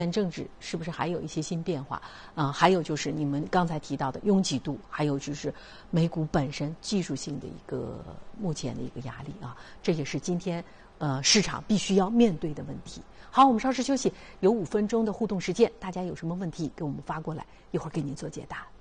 政治是不是还有一些新变化？还有就是你们刚才提到的拥挤度，还有就是美股本身技术性的一个目前的一个压力啊，这也是今天市场必须要面对的问题。好，我们稍事休息，有5分钟的互动时间，大家有什么问题给我们发过来，一会儿给您做解答。